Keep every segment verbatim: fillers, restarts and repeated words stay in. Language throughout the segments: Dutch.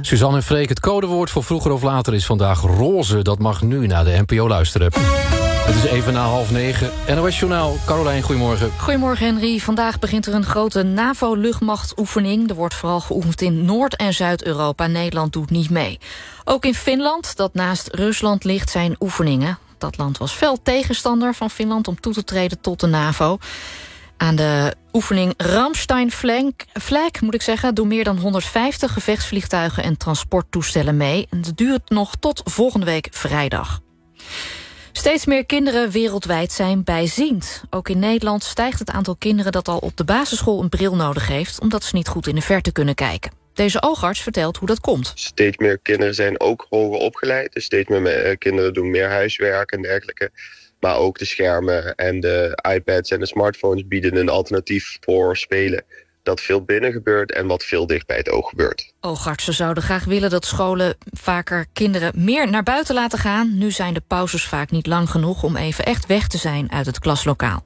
Suzanne en Freek, het codewoord voor vroeger of later is vandaag roze. Dat mag nu naar de N P O luisteren. Het is even na half negen. N O S Journaal, Carolijn, goedemorgen. Goedemorgen, Henry. Vandaag begint er een grote NAVO-luchtmachtoefening. Er wordt vooral geoefend in Noord- en Zuid-Europa. Nederland doet niet mee. Ook in Finland, dat naast Rusland ligt, zijn oefeningen. Dat land was fel tegenstander van Finland om toe te treden tot de NAVO. Aan de oefening Ramstein Flag, moet ik zeggen, doen meer dan honderdvijftig gevechtsvliegtuigen en transporttoestellen mee. En het duurt nog tot volgende week vrijdag. Steeds meer kinderen wereldwijd zijn bijziend. Ook in Nederland stijgt het aantal kinderen dat al op de basisschool een bril nodig heeft, omdat ze niet goed in de verte kunnen kijken. Deze oogarts vertelt hoe dat komt. Steeds meer kinderen zijn ook hoger opgeleid. Dus steeds meer kinderen doen meer huiswerk en dergelijke. Maar ook de schermen en de iPads en de smartphones bieden een alternatief voor spelen dat veel binnen gebeurt en wat veel dicht bij het oog gebeurt. Oogartsen zouden graag willen dat scholen vaker kinderen meer naar buiten laten gaan. Nu zijn de pauzes vaak niet lang genoeg om even echt weg te zijn uit het klaslokaal.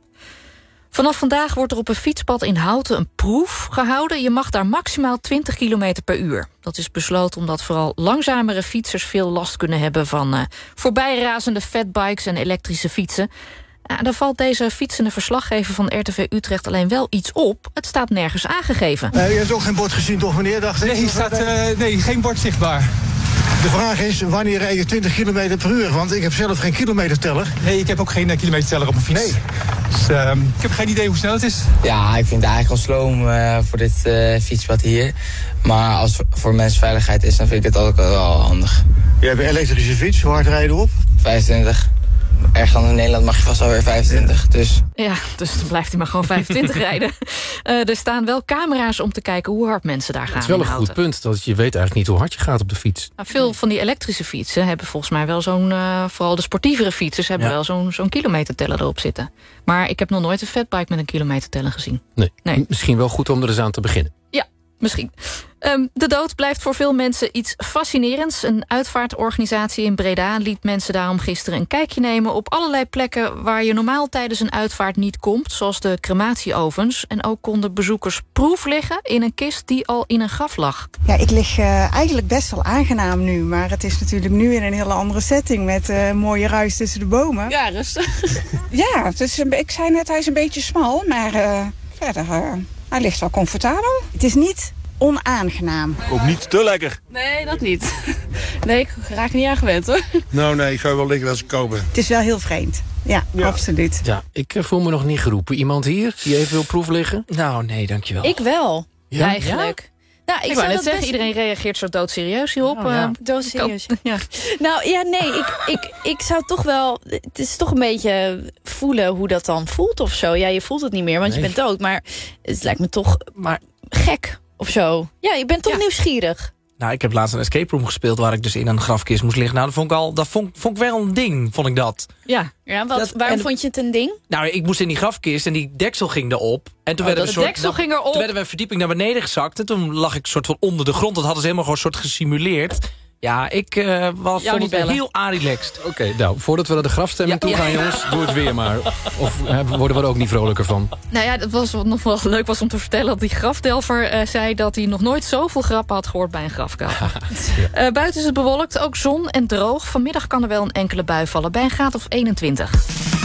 Vanaf vandaag wordt er op een fietspad in Houten een proef gehouden. Je mag daar maximaal twintig kilometer per uur. Dat is besloten omdat vooral langzamere fietsers veel last kunnen hebben van uh, voorbijrazende fatbikes en elektrische fietsen. Ja, daar valt deze fietsende verslaggever van R T V Utrecht alleen wel iets op. Het staat nergens aangegeven. Uh, je hebt ook geen bord gezien, toch meneer? Dacht ik? Nee, staat, uh, nee, geen bord zichtbaar. De vraag is, wanneer rijd je twintig kilometer per uur? Want ik heb zelf geen kilometerteller. Nee, ik heb ook geen uh, kilometerteller op mijn fiets. Nee. Dus uh, ik heb geen idee hoe snel het is. Ja, ik vind het eigenlijk al sloom uh, voor dit uh, fietspad hier. Maar als het voor mensenveiligheid is, dan vind ik het ook wel handig. Je hebt een elektrische fiets, hoe hard rijden op? vijfentwintig. Ergens in Nederland mag je vast alweer vijfentwintig. Dus. Ja, dus dan blijft hij maar gewoon vijfentwintig rijden. Uh, er staan wel camera's om te kijken hoe hard mensen daar gaan. Het is wel een goed punt, dat je weet eigenlijk niet hoe hard je gaat op de fiets. Nou, veel van die elektrische fietsen hebben volgens mij wel zo'n, uh, vooral de sportievere fietsers hebben ja. wel zo'n, zo'n kilometerteller erop zitten. Maar ik heb nog nooit een fatbike met een kilometerteller gezien. Nee. nee. Misschien wel goed om er eens aan te beginnen. Ja, misschien. Um, de dood blijft voor veel mensen iets fascinerends. Een uitvaartorganisatie in Breda liet mensen daarom gisteren een kijkje nemen op allerlei plekken waar je normaal tijdens een uitvaart niet komt, zoals de crematieovens. En ook konden bezoekers proef liggen in een kist die al in een graf lag. Ja, ik lig uh, eigenlijk best wel aangenaam nu, maar het is natuurlijk nu in een hele andere setting met uh, mooie ruis tussen de bomen. Ja, rustig. Ja, het is een, ik zei net, hij is een beetje smal, maar uh, verder, uh, hij ligt wel comfortabel. Het is niet onaangenaam. Ook niet te lekker. Nee, dat niet. Nee, ik raak niet aan gewend hoor. Nou nee, ik ga wel liggen als ik kopen. Het is wel heel vreemd. Ja, ja, absoluut. Ja, ik voel me nog niet geroepen. Iemand hier die even wil proef liggen? Nou, nee, dankjewel. Ik wel, ja? eigenlijk. Ja? Nou, ik, ik wou net zeggen, best... iedereen reageert zo doodserieus hierop. Oh, ja. uh, doodserieus. Ja. Nou ja, nee, ik, ik, ik zou toch wel... Het is toch een beetje voelen hoe dat dan voelt of zo. Ja, je voelt het niet meer, want nee. je bent dood. Maar het lijkt me toch maar gek of zo. Ja, je bent toch ja. nieuwsgierig. Nou, ik heb laatst een escape room gespeeld waar ik dus in een grafkist moest liggen. Nou, dat vond ik al, dat vond, vond ik wel een ding, vond ik dat. Ja, ja wat, dat, waarom en, vond je het een ding? Nou, ik moest in die grafkist en die deksel ging erop. En toen oh, werden we de soort, deksel nou, ging erop. Toen werden we een verdieping naar beneden gezakt. En toen lag ik soort van onder de grond. Dat hadden ze helemaal gewoon soort gesimuleerd. Ja, ik uh, was, vond het bellen. heel relaxed. Oké, okay, nou, voordat we naar de grafstemming ja, toe gaan, ja. jongens, doe het weer maar. Of uh, worden we er ook niet vrolijker van? Nou ja, dat was, wat nog wel leuk was om te vertellen dat die grafdelver uh, zei dat hij nog nooit zoveel grappen had gehoord bij een grafkelder. ja. uh, buiten is het bewolkt, ook zon en droog. Vanmiddag kan er wel een enkele bui vallen bij een graad of eenentwintig.